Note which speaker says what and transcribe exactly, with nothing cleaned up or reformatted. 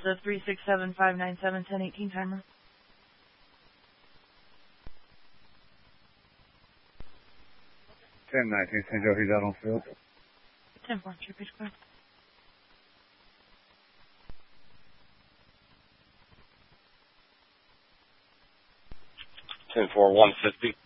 Speaker 1: the three six seven five nine seven ten eighteen timer.
Speaker 2: ten nineteen, Saint Joe, he's out on field.
Speaker 1: ten four, true pitch clear.
Speaker 3: ten four, one fifty.